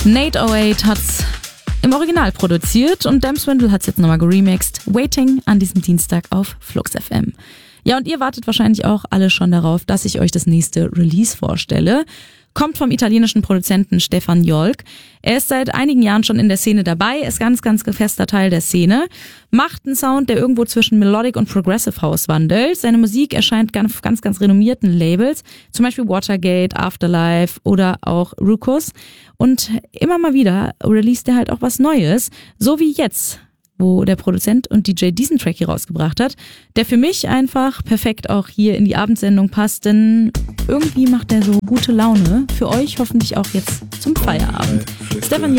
Nate08 hat's im Original produziert und Dam Swindle hat's jetzt nochmal geremixed. Waiting an diesem Dienstag auf Flux FM. Ja, und ihr wartet wahrscheinlich auch alle schon darauf, dass ich euch das nächste Release vorstelle. Kommt vom italienischen Produzenten Stefan Jolk. Er ist seit einigen Jahren schon in der Szene dabei, ist ganz fester Teil der Szene, macht einen Sound, der irgendwo zwischen Melodic und Progressive House wandelt. Seine Musik erscheint ganz renommierten Labels, zum Beispiel Watergate, Afterlife oder auch Rukus. Und immer mal wieder released er halt auch was Neues, so wie jetzt, wo der Produzent und DJ diesen Track hier rausgebracht hat, der für mich einfach perfekt auch hier in die Abendsendung passt, denn irgendwie macht er so gute Laune. Für euch hoffentlich auch jetzt zum Feierabend. Stefan